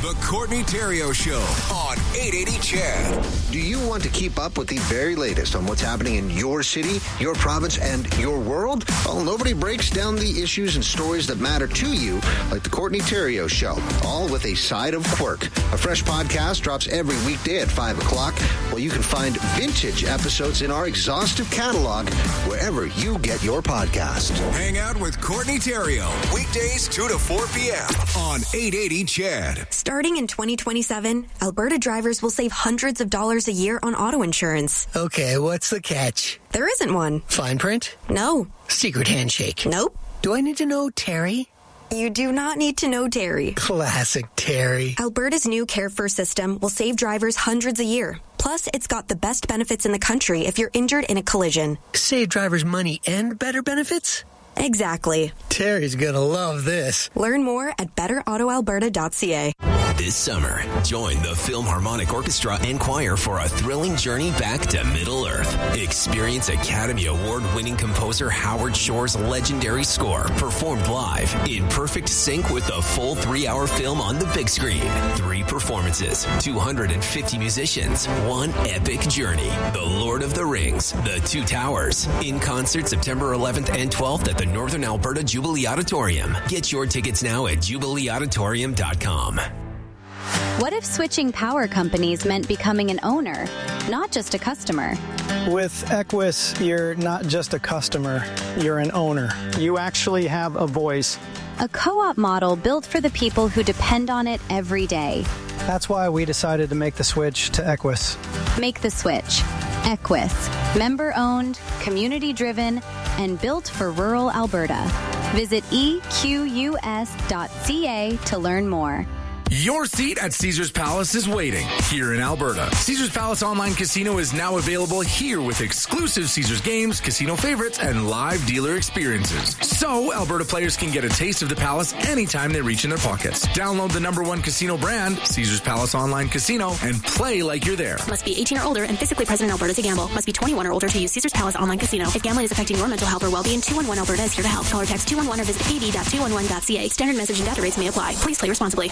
The Courtney Theriault Show on 880 CHED. Do you want to keep up with the very latest on what's happening in your city, your province, and your world? Well, nobody breaks down the issues and stories that matter to you like The Courtney Theriault Show, all with a side of quirk. A fresh podcast drops every weekday at 5 o'clock, where you can find vintage episodes in our exhaustive catalog wherever you get your podcast. Hang out with Courtney Theriault, weekdays 2 to 4 p.m. on 880 CHED. Starting in 2027, Alberta drivers will save hundreds of dollars a year on auto insurance. Okay, what's the catch? There isn't one. Fine print? No. Secret handshake? Nope. Do I need to know Terry? You do not need to know Terry. Classic Terry. Alberta's new Care First system will save drivers hundreds a year. Plus, it's got the best benefits in the country if you're injured in a collision. Save drivers money and better benefits? Exactly. Terry's gonna love this. Learn more at betterautoalberta.ca. This summer, join the Philharmonic Orchestra and Choir for a thrilling journey back to Middle Earth. Experience Academy Award-winning composer Howard Shore's legendary score performed live in perfect sync with the full 3-hour film on the big screen. 3 performances, 250 musicians, one epic journey. The Lord of the Rings, The Two Towers. In concert September 11th and 12th at the Northern Alberta Jubilee Auditorium. Get your tickets now at jubileeauditorium.com. What if switching power companies meant becoming an owner, not just a customer? With Equus, you're not just a customer, you're an owner. You actually have a voice. A co-op model built for the people who depend on it every day. That's why we decided to make the switch to Equus. Make the switch. Equus. Member-owned, community-driven, and built for rural Alberta. Visit equs.ca to learn more. Your seat at Caesars Palace is waiting here in Alberta. Caesars Palace Online Casino is now available here with exclusive Caesars games, casino favorites, and live dealer experiences. So Alberta players can get a taste of the Palace anytime they reach in their pockets. Download the #1 casino brand, Caesars Palace Online Casino, and play like you're there. Must be 18 or older and physically present in Alberta to gamble. Must be 21 or older to use Caesars Palace Online Casino. If gambling is affecting your mental health or well-being, 211 Alberta is here to help. Call or text 211 or visit kd.211.ca. Standard message and data rates may apply. Please play responsibly.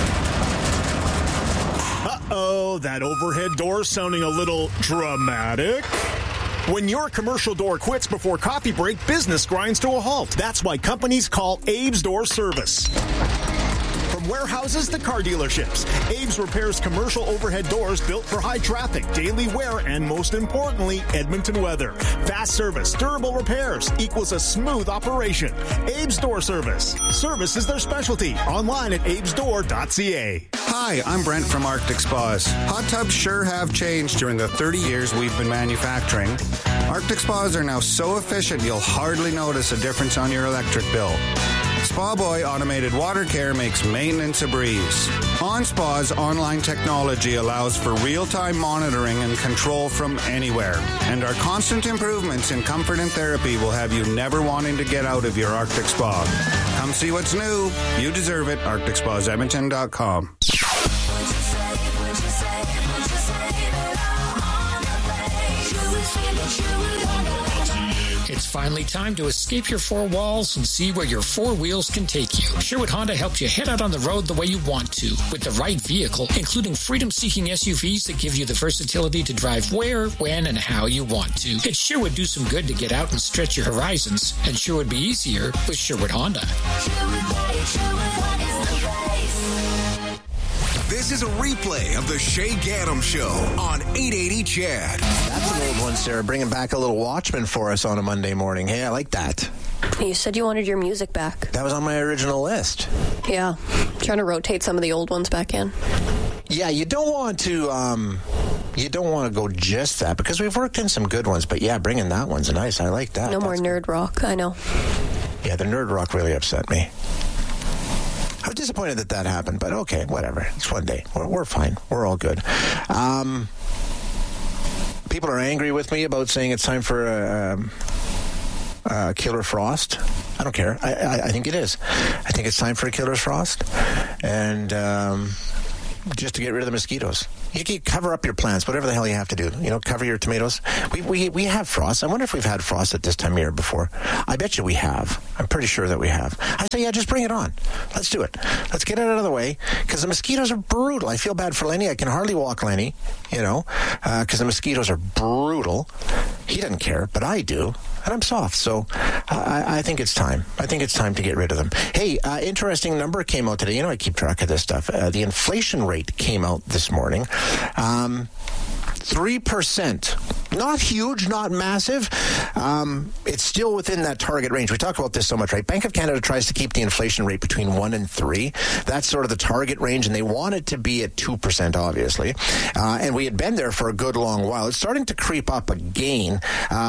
Uh-oh, that overhead door sounding a little dramatic. When your commercial door quits before coffee break, business grinds to a halt. That's why companies call Abe's Door Service. From warehouses to car dealerships, Abe's repairs commercial overhead doors built for high traffic, daily wear, and most importantly, Edmonton weather. Fast service, durable repairs equals a smooth operation. Abe's Door Service. Service is their specialty. Online at abesdoor.ca. Hi, I'm Brent from Arctic Spas. Hot tubs sure have changed during the 30 years we've been manufacturing. Arctic Spas are now so efficient you'll hardly notice a difference on your electric bill. Spa Boy Automated Water Care makes maintenance a breeze. OnSpa's online technology allows for real-time monitoring and control from anywhere. And our constant improvements in comfort and therapy will have you never wanting to get out of your Arctic Spa. Come see what's new. You deserve it. ArcticSpasEdmonton.com. It's finally time to escape your 4 walls and see where your 4 wheels can take you. Sherwood Honda helps you head out on the road the way you want to, with the right vehicle, including freedom-seeking SUVs that give you the versatility to drive where, when, and how you want to. It sure would do some good to get out and stretch your horizons, and sure would be easier with Sherwood Honda. This is a replay of the Shay Gaddam Show on 880 CHED. That's an old one, Sarah, bringing back a little Watchmen for us on a Monday morning. Hey, I like that. You said you wanted your music back. That was on my original list. Yeah, trying to rotate some of the old ones back in. Yeah, you don't want to go just that, because we've worked in some good ones, but yeah, bringing that one's nice. I like that. No more nerd rock, I know. Yeah, the nerd rock really upset me. I was disappointed that happened, but okay, whatever. It's one day. We're fine. We're all good. People are angry with me about saying it's time for Killer Frost. I don't care. I think it is. I think it's time for a Killer Frost. And just to get rid of the mosquitoes. You can cover up your plants, whatever the hell you have to do. Cover your tomatoes. We have frost. I wonder if we've had frost at this time of year before. I bet you we have. I'm pretty sure that we have. I say, yeah, just bring it on. Let's do it. Let's get it out of the way, because the mosquitoes are brutal. I feel bad for Lenny. I can hardly walk Lenny, because the mosquitoes are brutal. He doesn't care, but I do, and I'm soft. So I think it's time. I think it's time to get rid of them. Hey, interesting number came out today. I keep track of this stuff. The inflation rate came out this morning. 3%. Not huge, not massive. It's still within that target range. We talk about this so much, right? Bank of Canada tries to keep the inflation rate between 1 and 3. That's sort of the target range, and they want it to be at 2%, obviously. And we had been there for a good long while. It's starting to creep up again.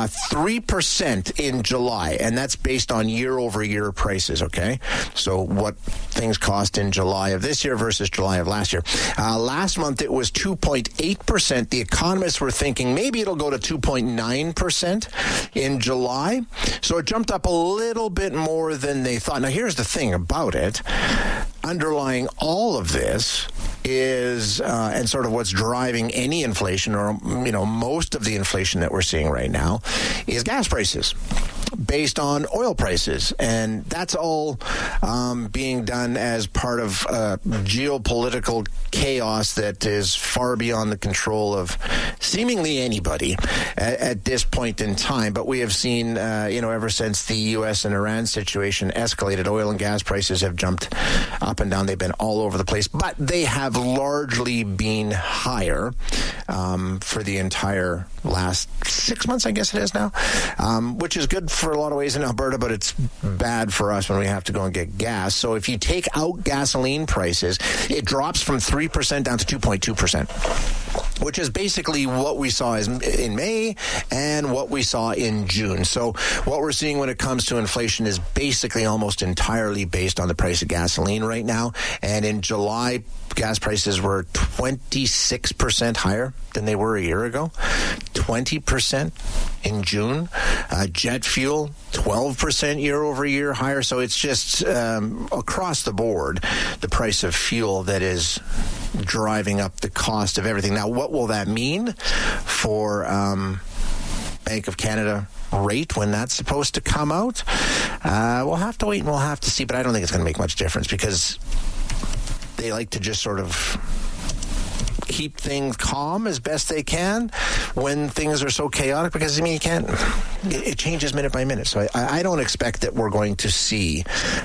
3% in July, and that's based on year-over-year prices, okay? So what things cost in July of this year versus July of last year. Last month, it was 2.8%. The economists were thinking maybe it'll go to 2.9% in July. So it jumped up a little bit more than they thought. Now, here's the thing about it. Underlying all of this is, and sort of what's driving any inflation, or, most of the inflation that we're seeing right now, is gas prices based on oil prices. And that's all being done as part of geopolitical chaos that is far beyond the control of seemingly anybody at this point in time. But we have seen, ever since the U.S. and Iran situation escalated, oil and gas prices have jumped up and down. They've been all over the place, but they have largely been higher for the entire last 6 months, I guess it is now, which is good for a lot of ways in Alberta, but it's bad for us when we have to go and get gas. So if you take out gasoline prices, it drops from 3% down to 2.2%, which is basically what we saw in May and what we saw in June. So what we're seeing when it comes to inflation is basically almost entirely based on the price of gasoline right now. And in July, gas prices were 26% higher than they were a year ago. 20% in June. Jet fuel, 12% year over year higher. So it's just across the board, the price of fuel that is driving up the cost of everything. Now, what will that mean for Bank of Canada rate when that's supposed to come out? We'll have to wait and we'll have to see, but I don't think it's going to make much difference, because they like to just sort of keep things calm as best they can when things are so chaotic, because, you can't, it changes minute by minute. So I don't expect that we're going to see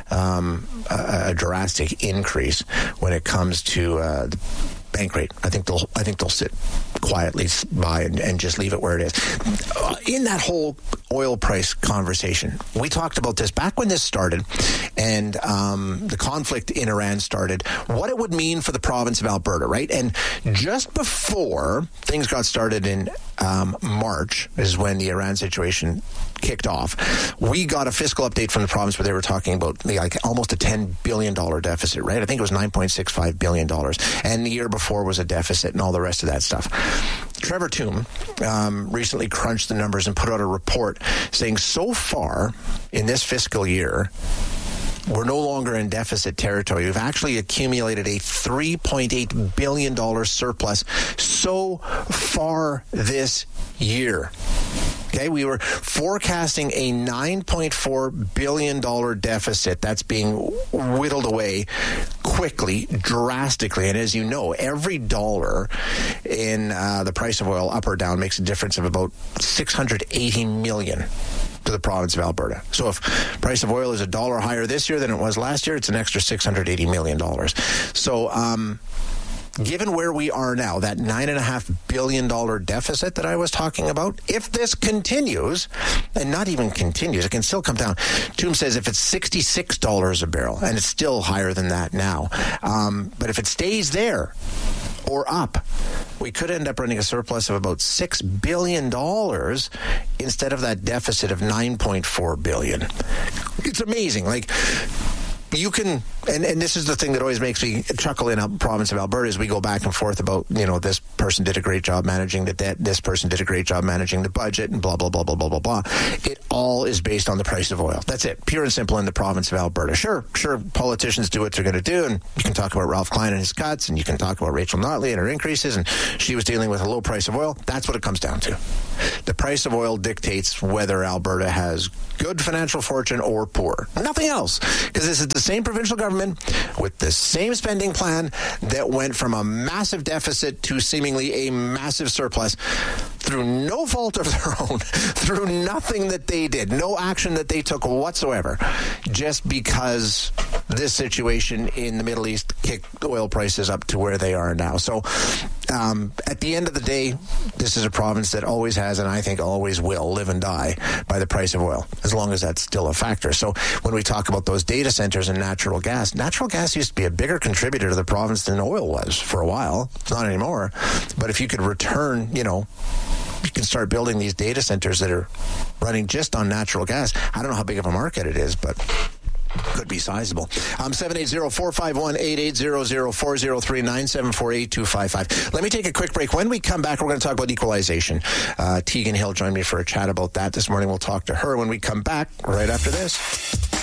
a drastic increase when it comes to the bank rate. I think they'll sit quietly by and just leave it where it is. In that whole oil price conversation, we talked about this back when this started, and the conflict in Iran started, what it would mean for the province of Alberta, right? And just before things got started in March is when the Iran situation kicked off. We got a fiscal update from the province where they were talking about almost a $10 billion deficit, right? I think it was $9.65 billion. And the year before was a deficit and all the rest of that stuff. Trevor Toome recently crunched the numbers and put out a report saying so far in this fiscal year, we're no longer in deficit territory. We've actually accumulated a $3.8 billion surplus so far this year. Okay, we were forecasting a $9.4 billion deficit. That's being whittled away quickly, drastically. And as you know, every dollar in the price of oil, up or down, makes a difference of about $680 million to the province of Alberta. So if price of oil is $1 higher this year than it was last year, it's an extra $680 million. So, given where we are now, that $9.5 billion deficit that I was talking about, if this continues, and not even continues, it can still come down. Toome says if it's $66 a barrel, and it's still higher than that now, but if it stays there or up, we could end up running a surplus of about $6 billion instead of that deficit of $9.4 billion. It's amazing. you can, and this is the thing that always makes me chuckle in the province of Alberta, is we go back and forth about, this person did a great job managing the debt, this person did a great job managing the budget, and blah, blah, blah, blah, blah, blah, blah. It all is based on the price of oil. That's it. Pure and simple in the province of Alberta. Sure, politicians do what they're going to do, and you can talk about Ralph Klein and his cuts, and you can talk about Rachel Notley and her increases, and she was dealing with a low price of oil. That's what it comes down to. The price of oil dictates whether Alberta has good financial fortune or poor. Nothing else. Because this is the same provincial government with the same spending plan that went from a massive deficit to seemingly a massive surplus through no fault of their own, through nothing that they did, no action that they took whatsoever, just because this situation in the Middle East kicked oil prices up to where they are now. So at the end of the day, this is a province that always has, and I think always will, live and die by the price of oil, as long as that's still a factor. So when we talk about those data centers and natural gas used to be a bigger contributor to the province than oil was for a while. It's not anymore. But if you could return, you can start building these data centers that are running just on natural gas. I don't know how big of a market it is, but could be sizable. 780-451-8800-403-974-8255. Let me take a quick break. When we come back, we're going to talk about equalization. Tegan Hill joined me for a chat about that this morning. We'll talk to her when we come back right after this.